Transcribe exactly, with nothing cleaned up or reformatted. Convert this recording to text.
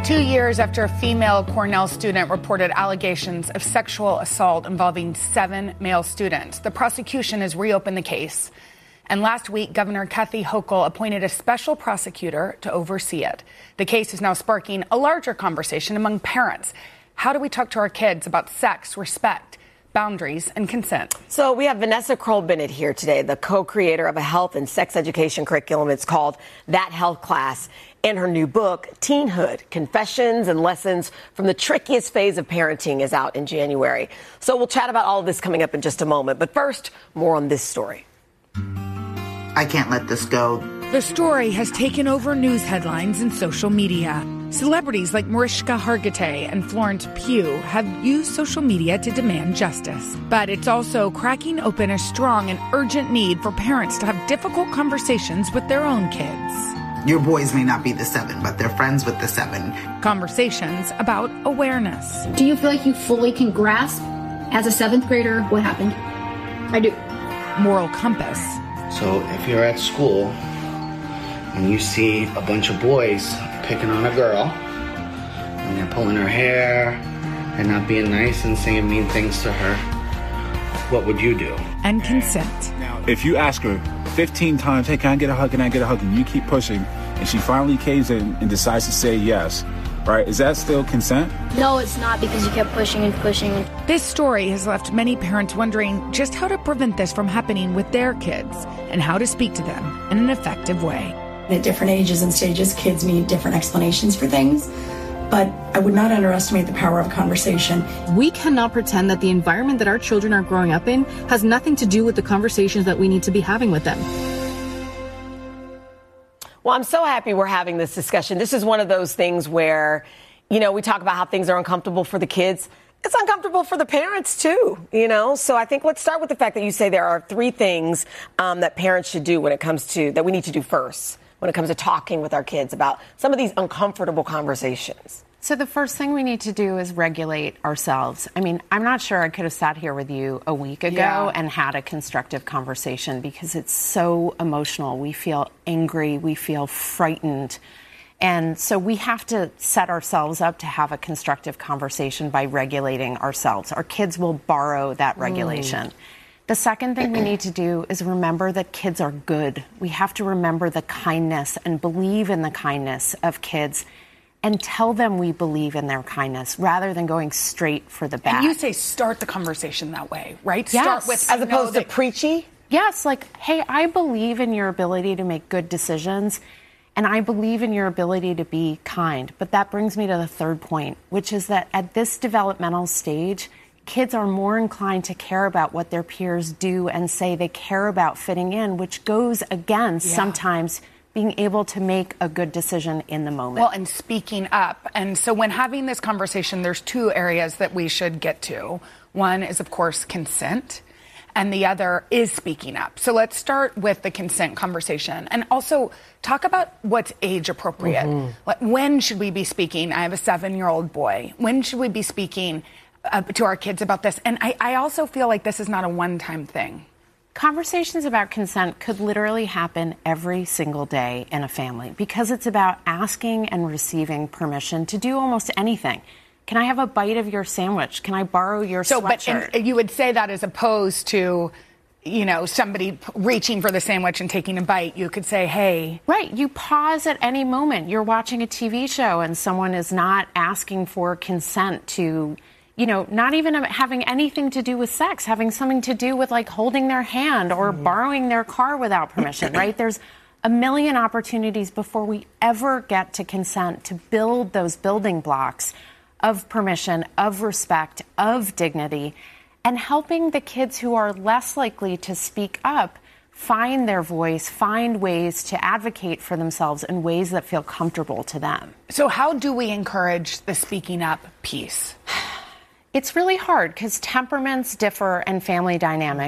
Two years after a female Cornell student reported allegations of sexual assault involving seven male students, the prosecution has reopened the case. And last week, Governor Kathy Hochul appointed a special prosecutor to oversee it. The case is now sparking a larger conversation among parents. How do we talk to our kids about sex, respect, boundaries, and consent? So we have Vanessa Kroll-Bennett here today, the co-creator of a health and sex education curriculum. It's called That Health Class. And her new book, Teenhood, Confessions and Lessons from the Trickiest Phase of Parenting, is out in January. So we'll chat about all of this coming up in just a moment. But first, more on this story. I can't let this go. The story has taken over news headlines and social media. Celebrities like Mariska Hargitay and Florence Pugh have used social media to demand justice. But it's also cracking open a strong and urgent need for parents to have difficult conversations with their own kids. Your boys may not be the seven, but they're friends with the seven. Conversations about awareness. Do you feel like you fully can grasp, as a seventh grader, what happened? I do. Moral compass. So if you're at school and you see a bunch of boys picking on a girl and they're pulling her hair and not being nice and saying mean things to her, what would you do? And consent. If you ask her fifteen times, hey, can I get a hug, can I get a hug, and you keep pushing, and she finally caves in and decides to say yes, right, is that still consent? No, it's not, because you kept pushing and pushing. This story has left many parents wondering just how to prevent this from happening with their kids and how to speak to them in an effective way. At different ages and stages, kids need different explanations for things. But I would not underestimate the power of conversation. We cannot pretend that the environment that our children are growing up in has nothing to do with the conversations that we need to be having with them. Well, I'm so happy we're having this discussion. This is one of those things where, you know, we talk about how things are uncomfortable for the kids. It's uncomfortable for the parents, too, you know. So I think let's start with the fact that you say there are three things um, that parents should do when it comes to, that we need to do first, when it comes to talking with our kids about some of these uncomfortable conversations. So the first thing we need to do is regulate ourselves. I mean, I'm not sure I could have sat here with you a week ago yeah. and had a constructive conversation, because it's so emotional. We feel angry. We feel frightened. And so we have to set ourselves up to have a constructive conversation by regulating ourselves. Our kids will borrow that regulation. Mm. The second thing we need to do is remember that kids are good. We have to remember the kindness and believe in the kindness of kids and tell them we believe in their kindness rather than going straight for the bad. And you say start the conversation that way, right? Yes. Start with, as opposed to preachy? Yes, like, hey, I believe in your ability to make good decisions, and I believe in your ability to be kind. But that brings me to the third point, which is that at this developmental stage, kids are more inclined to care about what their peers do and say. They care about fitting in, which goes against yeah. sometimes being able to make a good decision in the moment. Well, and speaking up. And so when having this conversation, there's two areas that we should get to. One is, of course, consent, and the other is speaking up. So let's start with the consent conversation, and also talk about what's age appropriate. Mm-hmm. Like, when should we be speaking? I have a seven-year-old boy. When should we be speaking uh, to our kids about this? And I, I also feel like this is not a one-time thing. Conversations about consent could literally happen every single day in a family, because it's about asking and receiving permission to do almost anything. Can I have a bite of your sandwich? Can I borrow your so, sweatshirt? But and you would say that as opposed to, you know, somebody reaching for the sandwich and taking a bite. You could say, hey. Right. You pause at any moment. You're watching a T V show and someone is not asking for consent to, you know, not even having anything to do with sex, having something to do with, like, holding their hand or mm. borrowing their car without permission, right? There's a million opportunities before we ever get to consent to build those building blocks of permission, of respect, of dignity, and helping the kids who are less likely to speak up find their voice, find ways to advocate for themselves in ways that feel comfortable to them. So how do we encourage the speaking up piece? It's really hard because temperaments differ and family dynamics